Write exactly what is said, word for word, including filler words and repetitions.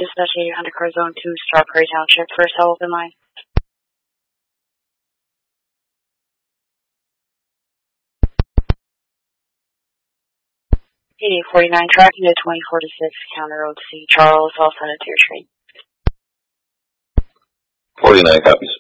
dispatch eight Undercar Zone two, Star Prairie Township, first cell open line. eighty-eight forty-nine, tracking to twenty forty-six, County Road C, Charles, all sent it to your train. forty-nine copies.